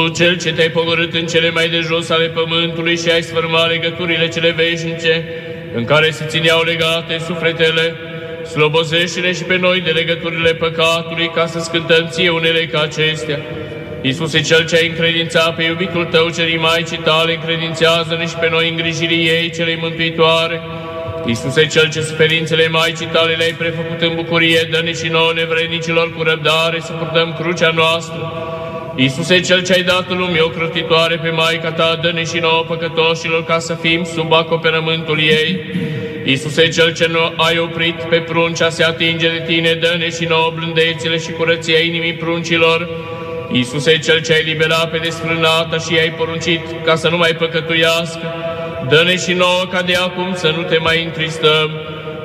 Cel ce te-ai pogorât în cele mai de jos ale pământului și ai sfârmat legăturile cele veșnice, în care se țineau legate sufletele, slobozește-ne și pe noi de legăturile păcatului, ca să cântăm ție unele ca acestea. Iisuse, Cel ce ai încredințat pe iubitul Tău, celii Maicii Tale, încredințează-ne și pe noi îngrijirii ei, celei mântuitoare. Iisuse, Cel ce suferințele Maicii Tale le-ai prefăcut în bucurie, dă-ne și nouă nevrednicilor cu răbdare să purtăm crucea noastră. Iisuse, Cel ce ai dat lumii ocrotitoare pe Maica Ta, dă-ne și nouă păcătoșilor ca să fim sub acoperământul ei. Iisuse, Cel ce nu ai oprit pe pruncea se atinge de Tine, dă-ne și nouă blândețile și curăția inimii pruncilor. Iisuse, Cel ce ai liberat pe desfrânată și i-ai poruncit ca să nu mai păcătuiască, dă-ne și nouă ca de acum să nu te mai întristăm.